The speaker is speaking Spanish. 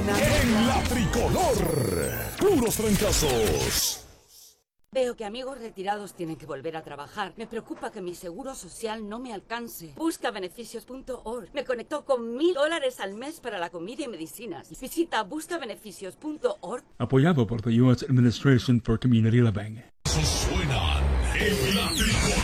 En la tricolor, puros trancazos. Veo que amigos retirados tienen que volver a trabajar. Me preocupa que mi seguro social no me alcance. Busca beneficios.org. Me conectó con $1,000 al mes para la comida y medicinas. Visita buscabeneficios.org. Apoyado por the U.S. Administration for Community Living. Suenan en la tricolor.